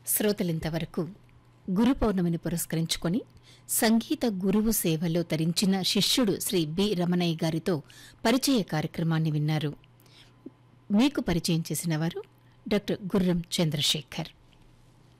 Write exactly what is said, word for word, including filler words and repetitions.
శ్రోతలింతవరకు గురు పౌర్ణమిని పురస్కరించుకొని సంగీత గురువు సేవలో తరించిన శిష్యుడు శ్రీ బి రమణయ్య గారితో పరిచయ కార్యక్రమాన్ని విన్నారు. మీకు పరిచయం చేసిన వారు డాక్టర్ గుర్రం చంద్రశేఖర్.